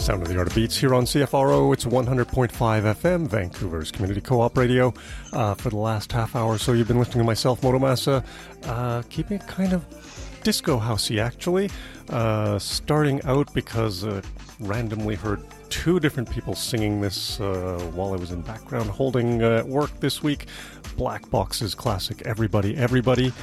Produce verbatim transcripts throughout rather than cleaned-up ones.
Sound of the Art of Beats here on C F R O. It's one hundred point five F M, Vancouver's community co-op radio. Uh, for the last half hour or so, you've been listening to myself, Motomasa, uh, keeping it kind of disco housey, actually. Uh, starting out because uh, randomly heard two different people singing this uh, while I was in background holding uh, at work this week. Black Box's classic Everybody, Everybody.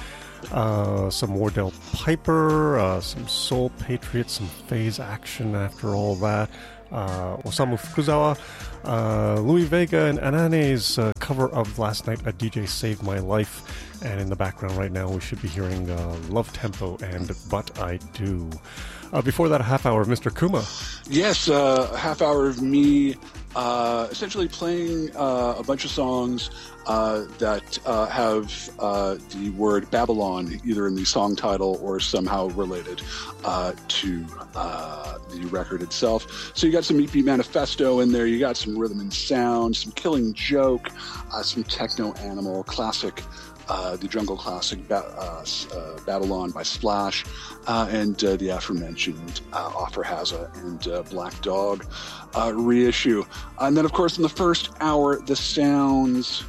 Uh, some Wardell Piper, uh, some Soul Patriots, some Phase Action after all that. Uh, Osamu Fukuzawa, uh, Louis Vega, and Anane's uh, cover of last night, A D J Saved My Life. And in the background right now, we should be hearing uh, Love Tempo and But I Do. Uh, before that, a half hour of Mister Kuma. Yes, uh, a half hour of me uh, essentially playing uh, a bunch of songs uh, that uh, have uh, the word Babylon either in the song title or somehow related uh, to uh, the record itself. So you got some E P Manifesto in there, you got some Rhythm and Sound, some Killing Joke, uh, some Techno Animal, classic Uh, the jungle classic ba- uh, uh, Babylon by Splash, uh, and uh, the aforementioned uh, Offer Haza and uh, Black Dog uh, reissue. And then, of course, in the first hour, the sounds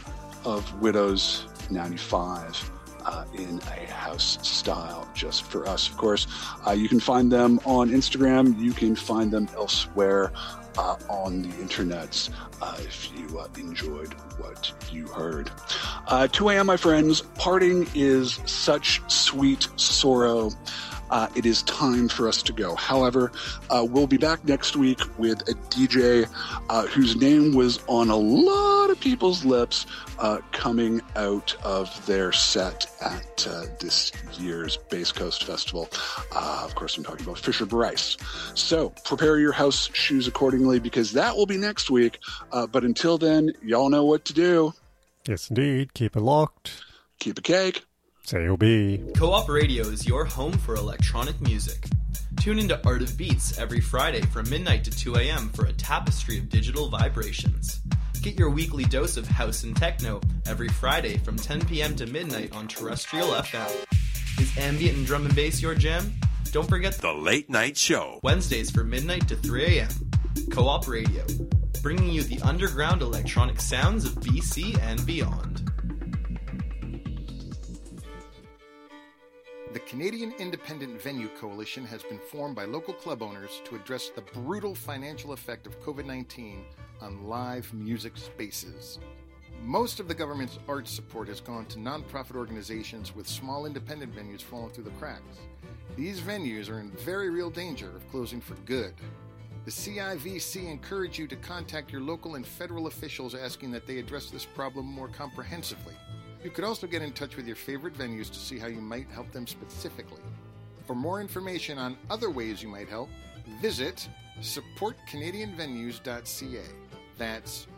of Widows ninety-five uh, in a house style, just for us, of course. Uh, you can find them on Instagram. You can find them elsewhere uh, on the internets uh, if you uh, enjoyed what you heard. Uh, two a.m., my friends. Parting is such sweet sorrow. Uh, it is time for us to go. However, uh, we'll be back next week with a D J uh, whose name was on a lot of people's lips uh, coming out of their set at uh, this year's Bass Coast Festival. Uh, of course, I'm talking about Fisher Bryce. So prepare your house shoes accordingly, because that will be next week. Uh, but until then, y'all know what to do. Yes, indeed. Keep it locked. Keep a cake. Say O B. Co-op Radio is your home for electronic music. Tune into Art of Beats every Friday from midnight to two a.m. for a tapestry of digital vibrations. Get your weekly dose of house and techno every Friday from ten p.m. to midnight on terrestrial F M. Is ambient and drum and bass your jam? Don't forget The Late Night Show. Wednesdays from midnight to three a.m. Co-op Radio, bringing you the underground electronic sounds of B C and beyond. The Canadian Independent Venue Coalition has been formed by local club owners to address the brutal financial effect of covid nineteen on live music spaces. Most of the government's arts support has gone to nonprofit organizations, with small independent venues falling through the cracks. These venues are in very real danger of closing for good. The C I V C encourage you to contact your local and federal officials asking that they address this problem more comprehensively. You could also get in touch with your favorite venues to see how you might help them specifically. For more information on other ways you might help, visit support canadian venues dot c a. That's